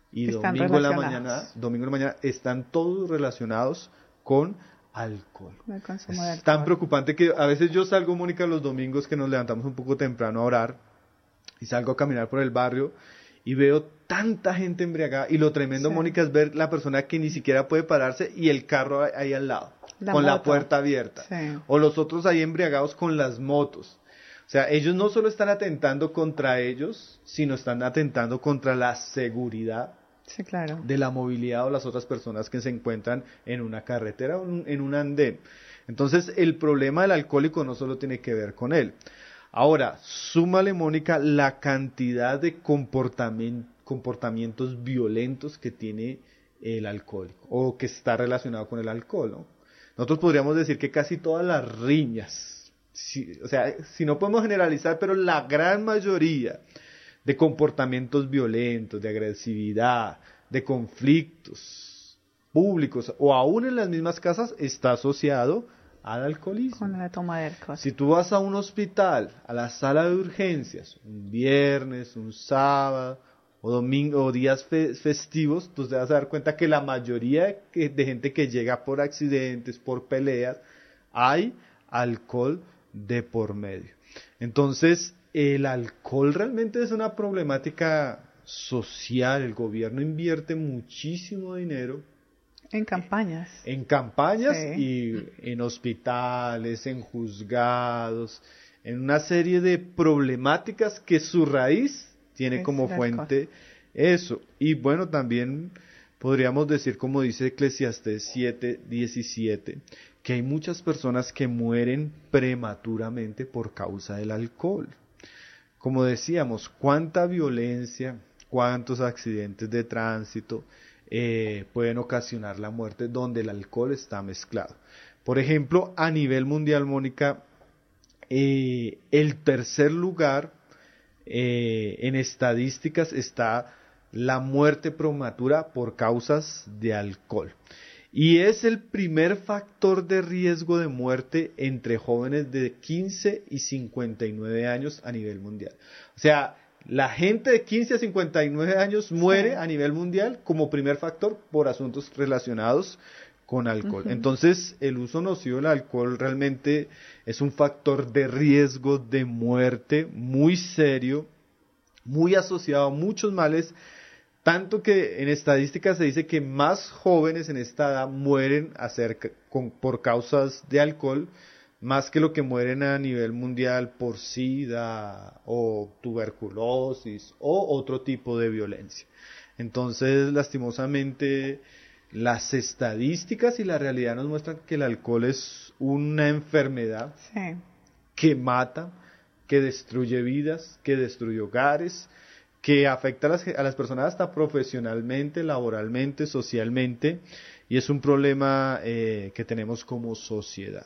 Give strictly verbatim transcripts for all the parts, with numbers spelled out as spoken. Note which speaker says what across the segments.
Speaker 1: y
Speaker 2: Están
Speaker 1: domingo en la
Speaker 2: relacionados.
Speaker 1: mañana, domingo en la mañana, están todos relacionados con alcohol.
Speaker 2: El consumo de
Speaker 1: Es tan
Speaker 2: alcohol.
Speaker 1: preocupante que a veces yo salgo, Mónica, los domingos que nos levantamos un poco temprano a orar y salgo a caminar por el barrio y veo tanta gente embriagada y lo tremendo,
Speaker 2: Sí.
Speaker 1: Mónica, es ver la persona que ni siquiera puede pararse y el carro ahí al lado,
Speaker 2: La
Speaker 1: con la
Speaker 2: moto.
Speaker 1: puerta abierta.
Speaker 2: Sí.
Speaker 1: O los otros ahí embriagados con las motos. O sea, ellos no solo están atentando contra ellos, sino están atentando contra la seguridad
Speaker 2: Sí, claro.
Speaker 1: de la movilidad o las otras personas que se encuentran en una carretera o en un andén. Entonces, el problema del alcohólico no solo tiene que ver con él. Ahora, súmale, Mónica, la cantidad de comportamen- comportamientos violentos que tiene el alcohólico o que está relacionado con el alcohol, ¿no? Nosotros podríamos decir que casi todas las riñas, si- o sea, si no podemos generalizar, pero la gran mayoría de comportamientos violentos, de agresividad, de conflictos públicos o aún en las mismas casas está asociado al alcoholismo.
Speaker 2: Con la toma de alcohol.
Speaker 1: Si tú vas a un hospital, a la sala de urgencias, un viernes, un sábado o domingo o días fe- festivos, tú te vas a dar cuenta que la mayoría de, que- de gente que llega por accidentes, por peleas, hay alcohol de por medio. Entonces, el alcohol realmente es una problemática social. El gobierno invierte muchísimo dinero
Speaker 2: En campañas.
Speaker 1: en campañas
Speaker 2: Sí.
Speaker 1: y en hospitales, en juzgados, en una serie de problemáticas que su raíz tiene
Speaker 2: Es
Speaker 1: como
Speaker 2: el
Speaker 1: fuente eso. Y bueno, también podríamos decir, como dice Eclesiastés siete diecisiete, que hay muchas personas que mueren prematuramente por causa del alcohol. Como decíamos, cuánta violencia, cuántos accidentes de tránsito eh, pueden ocasionar la muerte donde el alcohol está mezclado. Por ejemplo, a nivel mundial, Mónica, eh, el tercer lugar eh, en estadísticas está la muerte prematura por causas de alcohol. Y es el primer factor de riesgo de muerte entre jóvenes de quince y cincuenta y nueve años a nivel mundial. O sea, la gente de quince a cincuenta y nueve años muere
Speaker 2: Sí.
Speaker 1: a nivel mundial como primer factor por asuntos relacionados con alcohol.
Speaker 2: Ujú.
Speaker 1: Entonces, el uso nocivo del alcohol realmente es un factor de riesgo de muerte muy serio, muy asociado a muchos males. Tanto que en estadísticas se dice que más jóvenes en esta edad mueren acerca, con, por causas de alcohol, más que lo que mueren a nivel mundial por SIDA o tuberculosis o otro tipo de violencia. Entonces, lastimosamente, las estadísticas y la realidad nos muestran que el alcohol es una enfermedad
Speaker 2: Sí.
Speaker 1: que mata, que destruye vidas, que destruye hogares, que afecta a las, a las personas hasta profesionalmente, laboralmente, socialmente, y es un problema eh, que tenemos como sociedad.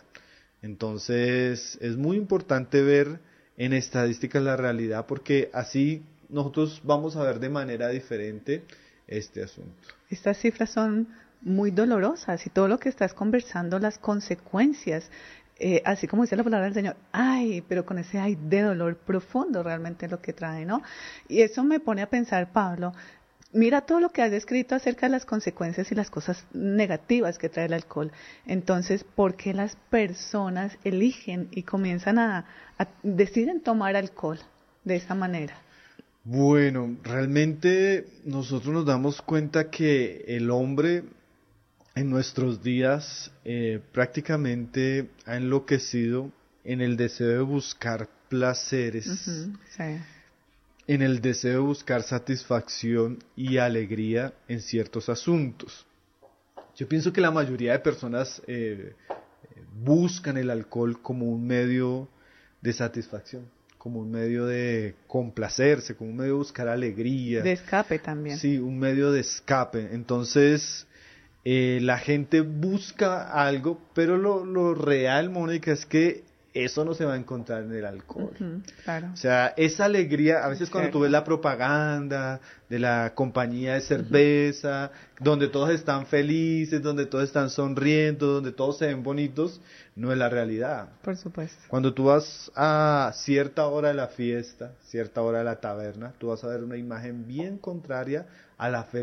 Speaker 1: Entonces, es muy importante ver en estadísticas la realidad, porque así nosotros vamos a ver de manera diferente este asunto.
Speaker 2: Estas cifras son muy dolorosas y todo lo que estás conversando, las consecuencias, eh, así como dice la palabra del Señor, ay, pero con ese ay de dolor profundo realmente lo que trae, ¿no? Y eso me pone a pensar, Pablo, mira todo lo que has escrito acerca de las consecuencias y las cosas negativas que trae el alcohol. Entonces, ¿por qué las personas eligen y comienzan a, a deciden tomar alcohol de esa manera?
Speaker 1: Bueno, realmente nosotros nos damos cuenta que el hombre en nuestros días eh, prácticamente ha enloquecido en el deseo de buscar placeres,
Speaker 2: Uh-huh, sí.
Speaker 1: en el deseo de buscar satisfacción y alegría en ciertos asuntos. Yo pienso que la mayoría de personas eh, buscan el alcohol como un medio de satisfacción, como un medio de complacerse, como un medio de buscar alegría.
Speaker 2: De escape también.
Speaker 1: Sí, un medio de escape. Entonces, eh, la gente busca algo, pero lo, lo real, Mónica, es que eso no se va a encontrar en el alcohol.
Speaker 2: Uh-huh, claro.
Speaker 1: O sea, esa alegría, a veces
Speaker 2: Es
Speaker 1: cuando
Speaker 2: cierto.
Speaker 1: tú ves la propaganda de la compañía de cerveza, uh-huh, donde todos están felices, donde todos están sonriendo, donde todos se ven bonitos, no es la realidad.
Speaker 2: Por supuesto.
Speaker 1: Cuando tú vas a cierta hora de la fiesta, cierta hora de la taberna, tú vas a ver una imagen bien contraria a la felicidad